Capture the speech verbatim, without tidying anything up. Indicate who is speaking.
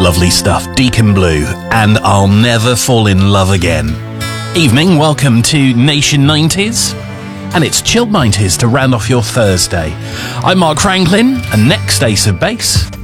Speaker 1: Lovely stuff, Deacon Blue, and I'll Never Fall in Love Again. Evening, welcome to Nation nineties, and it's Chilled nineties to round off your Thursday. I'm Mark Franklin, and next Ace of Base,